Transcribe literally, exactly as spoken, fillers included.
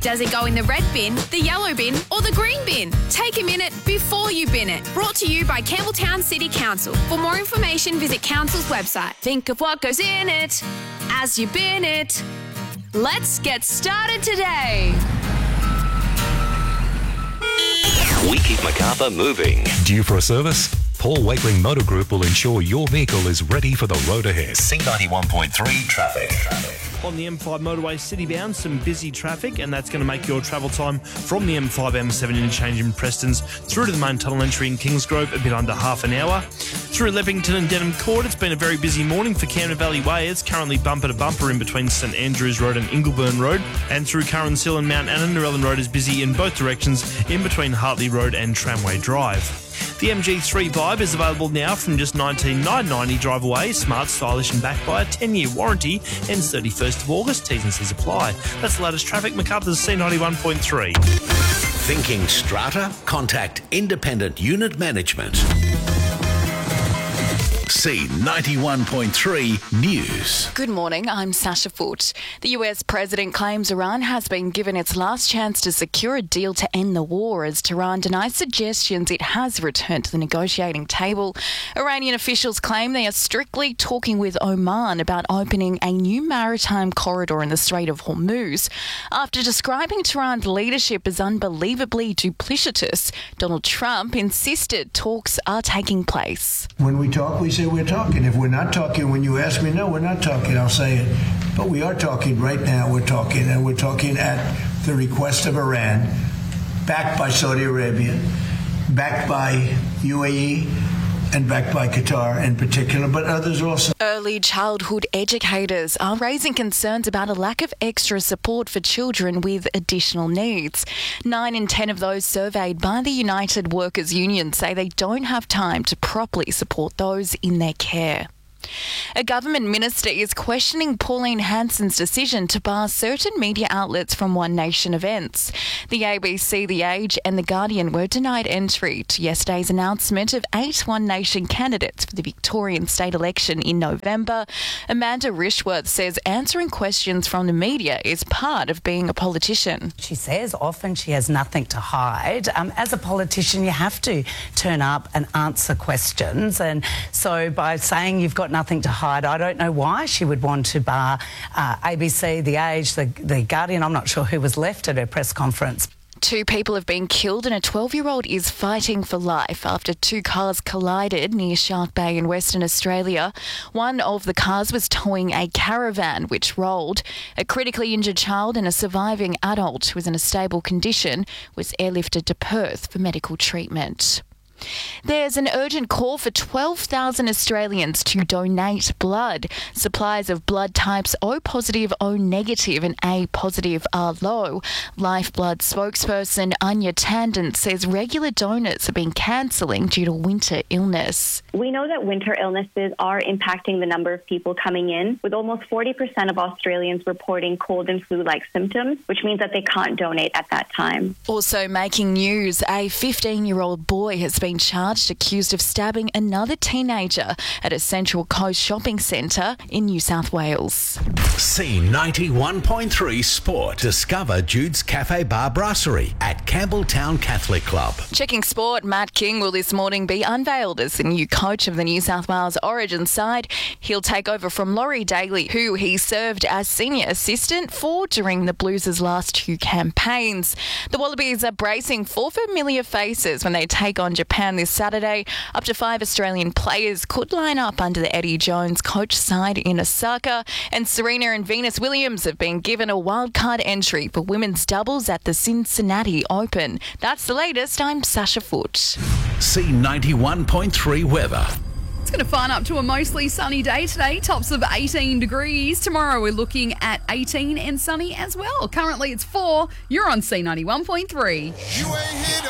Does it go in the red bin, the yellow bin or the green bin? Take a minute before you bin it. Brought to you by Campbelltown City Council. For more information, visit council's website. Think of what goes in it as you bin it. Let's get started today. We keep Macarthur moving. Due for a service? Paul Wakeling Motor Group will ensure your vehicle is ready for the road ahead. C ninety-one point three traffic. On the M five motorway citybound, some busy traffic, and that's going to make your travel time from the M five M seven interchange in Prestons through to the main tunnel entry in Kingsgrove a bit under half an hour. Through Leppington and Denham Court, it's been a very busy morning for Camden Valley Way. It's currently bumper to bumper in between St Andrews Road and Ingleburn Road, and through Curran's Hill and Mount Anna, Narellan Road is busy in both directions in between Hartley Road and Tramway Drive. The M G three Vibe is available now from just nineteen thousand nine hundred ninety drive away. Smart, stylish and backed by a ten-year warranty. Ends thirty-first of August. T's and C's apply. That's the latest traffic. Macarthur's C ninety-one point three. Thinking strata? Contact Independent Unit Management. C ninety-one point three News. Good morning, I'm Sasha Foote. The U S president claims Iran has been given its last chance to secure a deal to end the war as Tehran denies suggestions it has returned to the negotiating table. Iranian officials claim they are strictly talking with Oman about opening a new maritime corridor in the Strait of Hormuz. After describing Tehran's leadership as unbelievably duplicitous, Donald Trump insisted talks are taking place. When we talk, we say we're talking. If we're not talking, when you ask me, no, we're not talking, I'll say it. But we are talking right now. We're talking, and we're talking at the request of Iran, backed by Saudi Arabia, backed by U A E, and backed by Qatar in particular, but others also. Early childhood educators are raising concerns about a lack of extra support for children with additional needs. Nine in ten of those surveyed by the United Workers Union say they don't have time to properly support those in their care. A government minister is questioning Pauline Hanson's decision to bar certain media outlets from One Nation events. The A B C, The Age and The Guardian were denied entry to yesterday's announcement of eight One Nation candidates for the Victorian state election in November. Amanda Rishworth says answering questions from the media is part of being a politician. She says often she has nothing to hide. Um, as a politician, you have to turn up and answer questions. And so by saying you've got nothing to hide, I don't know why she would want to bar uh, A B C, The Age, the, the Guardian. I'm not sure who was left at her press conference. Two people have been killed and a twelve-year-old is fighting for life after two cars collided near Shark Bay in Western Australia. One of the cars was towing a caravan which rolled. A critically injured child and a surviving adult who was in a stable condition was airlifted to Perth for medical treatment. There's an urgent call for twelve thousand Australians to donate blood. Supplies of blood types O positive, O negative and A positive are low. Lifeblood spokesperson Anya Tandon says regular donors have been cancelling due to winter illness. We know that winter illnesses are impacting the number of people coming in, with almost forty percent of Australians reporting cold and flu-like symptoms, which means that they can't donate at that time. Also making news, a fifteen-year-old boy has been charged accused of stabbing another teenager at a Central Coast shopping centre in New South Wales. C ninety-one point three Sport. Discover Jude's Cafe Bar Brasserie at Campbelltown Catholic Club. Checking sport, Matt King will this morning be unveiled as the new coach of the New South Wales Origin side. He'll take over from Laurie Daly, who he served as senior assistant for during the Blues' last two campaigns. The Wallabies are bracing for familiar faces when they take on Japan this Saturday. Up to five Australian players could line up under the Eddie Jones coach side in Osaka, and Serena and Venus Williams have been given a wildcard entry for women's doubles at the Cincinnati Open. That's the latest. I'm Sasha Foote. C ninety-one point three weather. It's going to fine up to a mostly sunny day today, tops of eighteen degrees. Tomorrow we're looking at eighteen and sunny as well. Currently it's four. You're on C ninety-one point three. You ain't hit